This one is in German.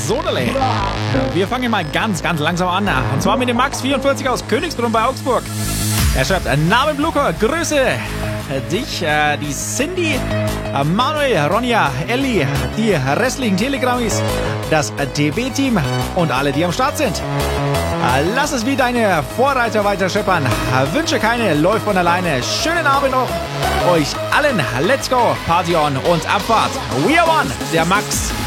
Sodele. Wir fangen mal ganz langsam an. Und zwar mit dem Max 44 aus Königsbrunn bei Augsburg. Er schreibt, Namen Blucher, Grüße dich, die Cindy, Manuel, Ronja, Elli, die restlichen Telegrammis, das TB-Team und alle, die am Start sind. Lass es wie deine Vorreiter weiter scheppern. Wünsche keine, läuft von alleine. Schönen Abend noch. Euch allen, let's go, Party on und Abfahrt. We are one, der Max.